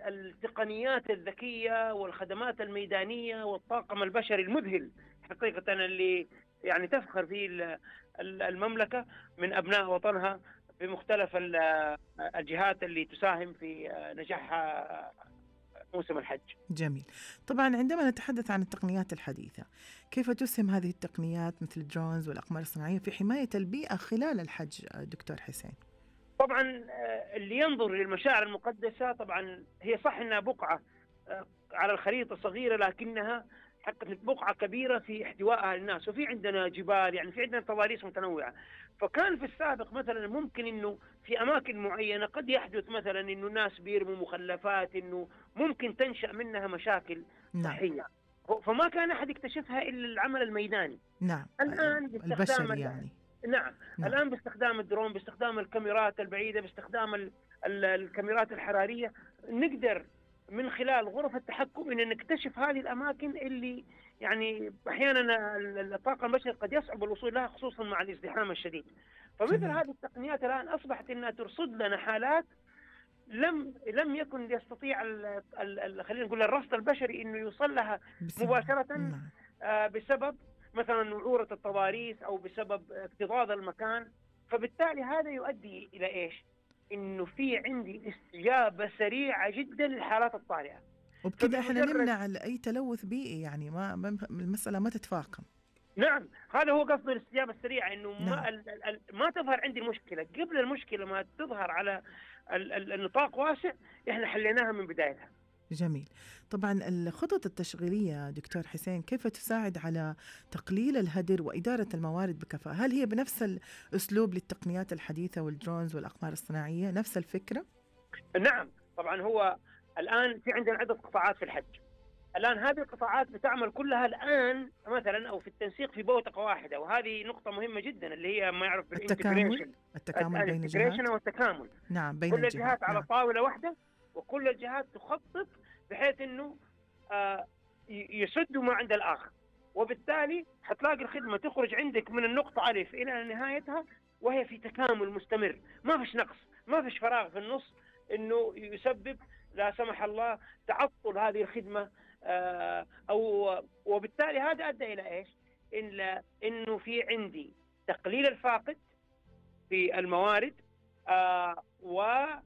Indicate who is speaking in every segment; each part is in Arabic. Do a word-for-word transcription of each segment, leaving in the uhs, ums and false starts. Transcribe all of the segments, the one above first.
Speaker 1: التقنيات الذكية والخدمات الميدانية والطاقم البشري المذهل حقيقة اللي يعني تفخر فيه المملكة من أبناء وطنها بمختلف الجهات اللي تساهم في نجاح موسم الحج.
Speaker 2: جميل. طبعا عندما نتحدث عن التقنيات الحديثة، كيف تسهم هذه التقنيات مثل الدرونز والأقمار الصناعية في حماية البيئة خلال الحج دكتور حسين؟
Speaker 1: طبعا اللي ينظر للمشاعر المقدسة، طبعا هي صح انها بقعة على الخريطة صغيرة، لكنها حققت بقعة كبيرة في احتوائها للناس، وفي عندنا جبال، يعني في عندنا تضاريس متنوعة. فكان في السابق مثلا ممكن انه في اماكن معينة قد يحدث مثلا انه الناس بيرموا مخلفات، انه ممكن تنشأ منها مشاكل صحية. نعم. فما كان احد يكتشفها الا العمل الميداني.
Speaker 2: نعم.
Speaker 1: الان
Speaker 2: البشري يعني.
Speaker 1: نعم. نعم الآن باستخدام الدرون، باستخدام الكاميرات البعيدة، باستخدام ال ال الكاميرات الحرارية، نقدر من خلال غرف التحكم إن نكتشف هذه الأماكن اللي يعني أحيانا الطاقم البشري قد يصعب الوصول لها، خصوصا مع الازدحام الشديد. فمثل جميل. هذه التقنيات الآن أصبحت أنها ترصد لنا حالات لم لم يكن يستطيع ال ال خلينا نقول الرصد البشري إنه يوصل لها مباشرة. نعم. آه بسبب مثلا وعورة التضاريس أو بسبب اكتظاظ المكان. فبالتالي هذا يؤدي إلى إيش؟ إنه في عندي استجابة سريعة جدا للحالات الطارئة،
Speaker 2: وبكده إحنا نمنع أي تلوث بيئي، يعني ما المسألة ما تتفاقم.
Speaker 1: نعم، هذا هو قصد الاستجابة السريعة، إنه نعم. ما, ال ال ما تظهر عندي المشكلة قبل المشكلة ما تظهر على ال ال النطاق واسع، إحنا حليناها من بدايتها.
Speaker 2: جميل. طبعا الخطط التشغيلية دكتور حسين كيف تساعد على تقليل الهدر وإدارة الموارد بكفاءة؟ هل هي بنفس الأسلوب للتقنيات الحديثة والدرونز والأقمار الصناعية، نفس الفكرة؟
Speaker 1: نعم طبعا. هو الآن في عندنا عدة قطاعات في الحج. الآن هذه القطاعات بتعمل كلها الآن مثلا أو في التنسيق في بوتقة واحدة، وهذه نقطة مهمة جدا اللي هي ما يعرف
Speaker 2: بالانتجريشن، التكامل بين الجهات.
Speaker 1: والتكامل.
Speaker 2: نعم بين
Speaker 1: كل
Speaker 2: الجهات.
Speaker 1: الجهات على
Speaker 2: نعم.
Speaker 1: طاولة واحدة، وكل الجهات تخطط بحيث انه آه يسدوا ما عند الاخر، وبالتالي حتلاقي الخدمة تخرج عندك من النقطة ألف إلى نهايتها وهي في تكامل مستمر، ما فيش نقص، ما فيش فراغ في النص انه يسبب لا سمح الله تعطل هذه الخدمة. آه او وبالتالي هذا ادى الى ايش؟ إلا انه في عندي تقليل الفاقد في الموارد، آه و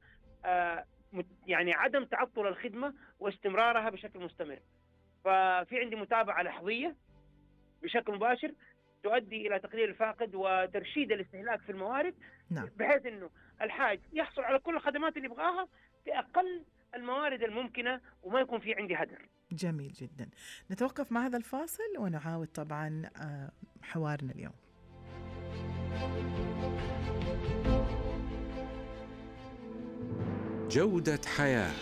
Speaker 1: آه يعني عدم تعطل الخدمة واستمرارها بشكل مستمر. ففي عندي متابعة لحظية بشكل مباشر تؤدي إلى تقليل الفاقد وترشيد الاستهلاك في الموارد. نعم. بحيث أنه الحاج يحصل على كل الخدمات اللي يبغاها في أقل الموارد الممكنة وما يكون في عندي هدر.
Speaker 2: جميل جدا. نتوقف مع هذا الفاصل ونعاود طبعا حوارنا اليوم.
Speaker 3: جودة حياة.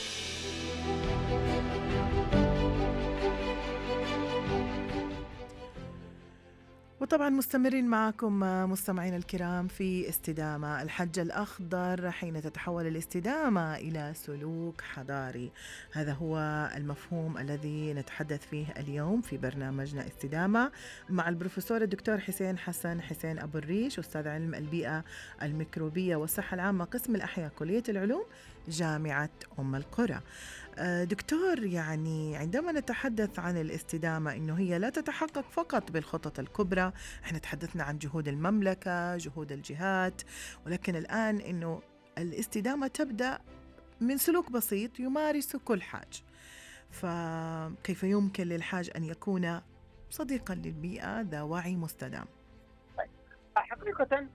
Speaker 2: وطبعا مستمرين معكم مستمعين الكرام في استدامة الحج الأخضر، حين تتحول الاستدامة إلى سلوك حضاري. هذا هو المفهوم الذي نتحدث فيه اليوم في برنامجنا استدامة مع البروفيسور الدكتور حسين حسن حسين أبو الريش، أستاذ علم البيئة الميكروبية والصحة العامة قسم الأحياء كلية العلوم جامعة أم القرى. دكتور، يعني عندما نتحدث عن الاستدامة إنه هي لا تتحقق فقط بالخطط الكبرى، احنا تحدثنا عن جهود المملكة، جهود الجهات، ولكن الآن إنه الاستدامة تبدأ من سلوك بسيط يمارس كل حاج. فكيف يمكن للحاج أن يكون صديقا للبيئة ذا وعي مستدام؟
Speaker 1: حقيقة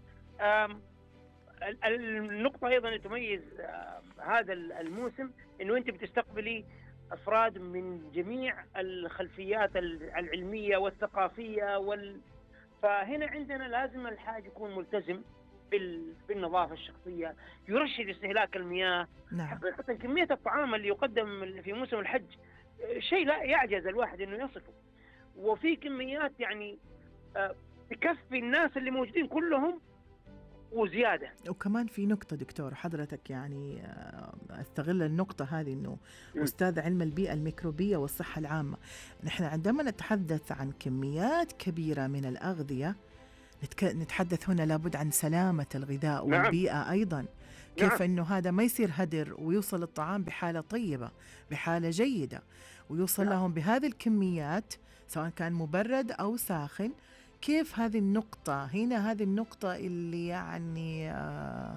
Speaker 1: النقطة أيضا تميز هذا الموسم إنه أنت بتستقبلي أفراد من جميع الخلفيات العلمية والثقافية وال... فهنا عندنا لازم الحاج يكون ملتزم بال... بالنظافة الشخصية، يرشد استهلاك المياه. نعم. حقيقة كمية الطعام اللي يقدم في موسم الحج شيء لا يعجز الواحد إنه يصفه، وفي كميات يعني تكفي الناس اللي موجودين كلهم وزيادة.
Speaker 2: وكمان في نقطة دكتور حضرتك يعني استغل النقطة هذه إنه م. أستاذ علم البيئة الميكروبية والصحة العامة، نحن عندما نتحدث عن كميات كبيرة من الأغذية نتك... نتحدث هنا لابد عن سلامة الغذاء. نعم. والبيئة أيضا كيف أنه هذا ما يصير هدر ويوصل الطعام بحالة طيبة، بحالة جيدة، ويوصل
Speaker 1: نعم.
Speaker 2: لهم بهذه الكميات سواء كان مبرد أو ساخن. كيف هذه النقطة هنا، هذه النقطة اللي يعني آه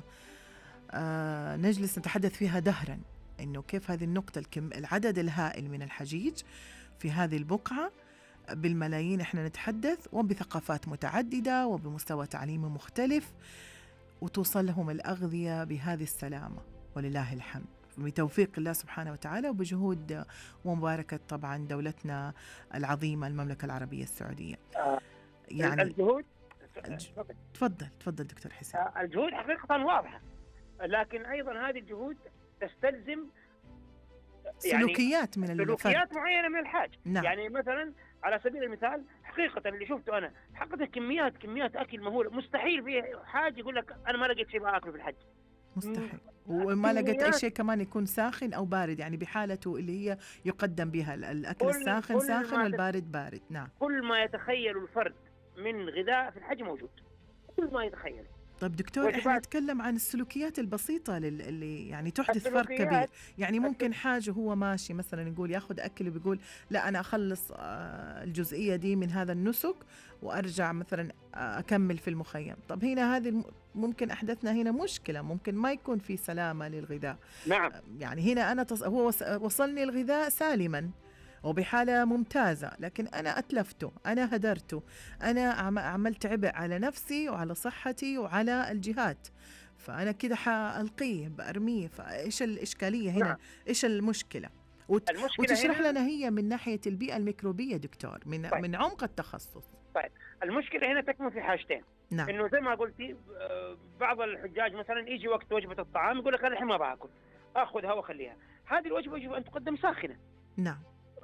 Speaker 2: آه نجلس نتحدث فيها دهرا، إنه كيف هذه النقطة الكم العدد الهائل من الحجيج في هذه البقعة بالملايين إحنا نتحدث، وبثقافات متعددة وبمستوى تعليمي مختلف، وتوصل لهم الأغذية بهذه السلامة ولله الحمد بتوفيق الله سبحانه وتعالى وبجهود ومباركة طبعا دولتنا العظيمة المملكة العربية السعودية.
Speaker 1: آه،
Speaker 2: يعني
Speaker 1: الجهود
Speaker 2: الج... تفضل تفضل دكتور حسين.
Speaker 1: آه، الجهود حقيقة واضحة، لكن أيضا هذه الجهود تستلزم يعني
Speaker 2: سلوكيات من الفرد،
Speaker 1: سلوكيات معينة من الحاج.
Speaker 2: نعم.
Speaker 1: يعني مثلا على سبيل المثال حقيقة اللي شفته أنا حقيقة كميات كميات أكل مهولة، مستحيل في حاج يقول لك أنا ما لقيت شيء بأكله في الحج،
Speaker 2: مستحيل. وما لقيت أي شيء كمان يكون ساخن أو بارد، يعني بحالته اللي هي يقدم بها الأكل
Speaker 1: كل
Speaker 2: الساخن
Speaker 1: كل
Speaker 2: ساخن
Speaker 1: ما
Speaker 2: والبارد بارد. نعم.
Speaker 1: كل ما يتخيل الفرد من غذاء في الحج موجود، كل ما يتخيل.
Speaker 2: طيب دكتور، احنا
Speaker 1: وجبات.
Speaker 2: نتكلم عن السلوكيات البسيطة لل- اللي يعني تحدث فرق
Speaker 1: السلوكيات.
Speaker 2: كبير. يعني ممكن حاجة هو ماشي مثلا يقول ياخذ أكل وبيقول لا أنا أخلص آه، الجزئية دي من هذا النسك وأرجع مثلا آه، أكمل في المخيم. طب هنا هذه الم- ممكن أحدثنا هنا مشكلة، ممكن ما يكون في سلامة للغذاء.
Speaker 1: نعم.
Speaker 2: يعني هنا أنا تص... هو وص- وصلني الغذاء سالما وبحالة ممتازة، لكن أنا أتلفته، أنا هدرته، أنا عم- عملت عبء على نفسي وعلى صحتي وعلى الجهات، فأنا كده حألقيه بأرميه. فإيش الإشكالية هنا؟
Speaker 1: نعم.
Speaker 2: إيش المشكلة؟ وت...
Speaker 1: المشكلة
Speaker 2: وتشرح
Speaker 1: هنا
Speaker 2: لنا هي من ناحية البيئة الميكروبية دكتور، من
Speaker 1: طيب.
Speaker 2: من عمق التخصص.
Speaker 1: طيب المشكلة هنا تكمن في حاجتين.
Speaker 2: نعم.
Speaker 1: انه زي ما قلتي آه، بعض الحجاج مثلا يجي وقت وجبة الطعام يقول لك انا الحين ما باكل، اخذها واخليها. هذه الوجبة يجب ان تقدم ساخنة،
Speaker 2: نعم.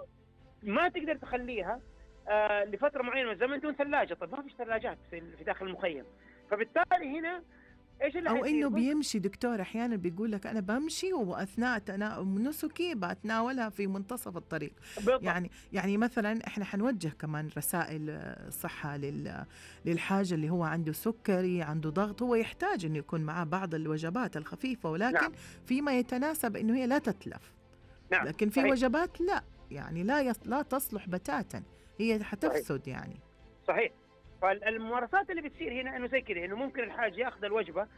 Speaker 1: ما تقدر تخليها آه لفترة معينة من الزمن دون ثلاجة. طب ما فيش ثلاجات في في داخل المخيم، فبالتالي هنا ايش اللي
Speaker 2: أو
Speaker 1: حيصير؟
Speaker 2: إنه بيمشي دكتور أحيانا بيقول لك أنا بمشي وأثناء تنا... نسكي بتناولها في منتصف الطريق.
Speaker 1: بالضبط.
Speaker 2: يعني يعني مثلا إحنا حنوجه كمان رسائل آه، صحة لل... للحاجة اللي هو عنده سكري، عنده ضغط، هو يحتاج إنه يكون معاه بعض الوجبات الخفيفة، ولكن
Speaker 1: نعم.
Speaker 2: فيما يتناسب إنه هي لا تتلف.
Speaker 1: نعم.
Speaker 2: لكن في
Speaker 1: صحيح.
Speaker 2: وجبات لا، يعني لا يص... لا تصلح بتاتا، هي حتفسد. يعني
Speaker 1: صحيح. فالممارسات اللي بتصير هنا انه زي كذا، انه ممكن الحاج ياخذ الوجبه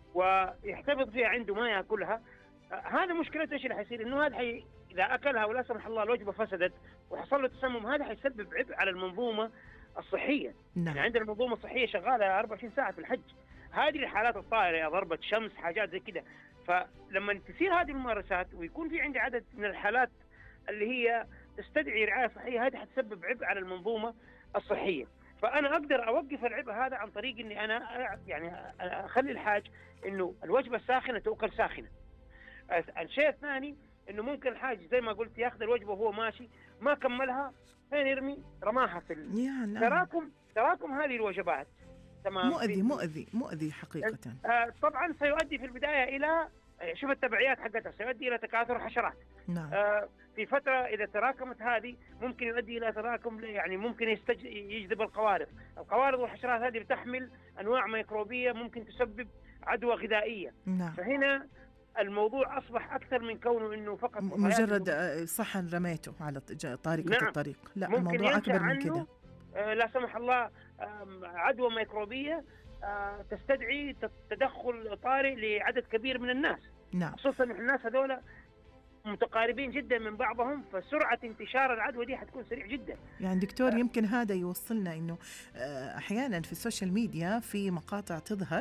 Speaker 1: ويحتفظ فيها عنده ما ياكلها. آه، هذا مشكلته ايش اللي حيصير؟ انه هذا حي... اذا اكلها ولا سمح الله الوجبه فسدت وحصل له تسمم، هذا حيسبب عبء على المنظومه الصحيه.
Speaker 2: نعم.
Speaker 1: يعني عندنا المنظومه الصحيه شغاله أربعة وعشرين ساعه في الحج. هذه الحالات الطارئه، ضربه شمس، حاجات زي كذا. فلما تصير هذه الممارسات ويكون في عندي عدد من الحالات اللي هي تستدعي رعايه صحيه، هذه حتسبب عبء على المنظومه الصحيه. فانا اقدر اوقف العبء هذا عن طريق اني انا يعني اخلي الحاج انه الوجبه الساخنه تؤكل ساخنه. الشيء الثاني انه ممكن الحاج زي ما قلت ياخذ الوجبه وهو ماشي ما كملها، فين يرمي؟ رماها في ال...
Speaker 2: يا نعم.
Speaker 1: تراكم تراكم هذه الوجبات. تمام.
Speaker 2: مؤذي مؤذي مؤذي حقيقة.
Speaker 1: آه طبعا سيؤدي في البدايه الى شوف التبعيات حقتها، سيؤدي الى تكاثر حشرات.
Speaker 2: نعم.
Speaker 1: آه في فتره اذا تراكمت هذه ممكن يؤدي الى تراكم، يعني ممكن يستج... يجذب القوارض. القوارض والحشرات هذه بتحمل انواع ميكروبيه ممكن تسبب عدوى غذائيه.
Speaker 2: نعم.
Speaker 1: فهنا الموضوع اصبح اكثر من كونه انه فقط
Speaker 2: م- مجرد آه، صحن رميته على ط- ج- طريقة
Speaker 1: نعم.
Speaker 2: الطريق. لا،
Speaker 1: ممكن
Speaker 2: الموضوع
Speaker 1: ينشأ
Speaker 2: أكبر من
Speaker 1: عنه
Speaker 2: كده.
Speaker 1: آه لا سمح الله آم، عدوى ميكروبيه آه تستدعي ت- تدخل طارئ لعدد كبير من الناس.
Speaker 2: نعم.
Speaker 1: خصوصا ان الناس هذول متقاربين جدا من بعضهم، فسرعه انتشار العدوى دي حتكون سريع جدا.
Speaker 2: يعني دكتور يمكن هذا يوصلنا إنه آه، أحيانا في السوشيال ميديا في مقاطع تظهر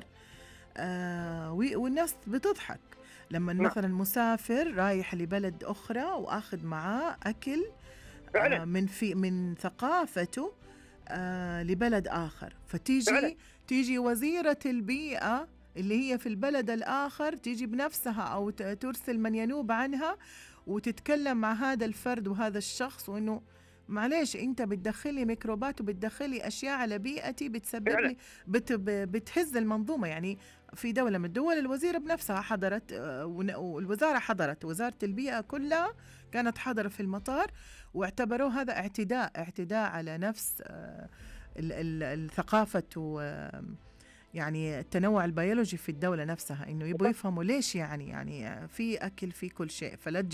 Speaker 2: آه، وي- والناس بتضحك لما
Speaker 1: نعم.
Speaker 2: مثلا مسافر رايح لبلد أخرى وأخذ معاه أكل آه،
Speaker 1: فعلا.
Speaker 2: من في من ثقافته آه، لبلد آخر، فتيجي
Speaker 1: فعلا.
Speaker 2: تيجي وزيرة البيئة اللي هي في البلد الآخر تيجي بنفسها أو ت- ترسل من ينوب عنها وتتكلم مع هذا الفرد وهذا الشخص، وإنه معليش أنت بتدخلي ميكروبات وبتدخلي أشياء على بيئتي بتسبب
Speaker 1: فعلا.
Speaker 2: لي بت ب- بتهز المنظومة. يعني في دولة من الدول الوزيرة بنفسها حضرت آه، ون- والوزارة حضرت، وزارة البيئة كلها كانت حاضرة في المطار، واعتبروه هذا اعتداء اعتداء على نفس آه، ال- ال- الثقافة و- يعني التنوع البيولوجي في الدولة نفسها، إنه يبغوا
Speaker 1: بالضبط.
Speaker 2: يفهموا ليش يعني يعني في أكل في كل شيء، فلا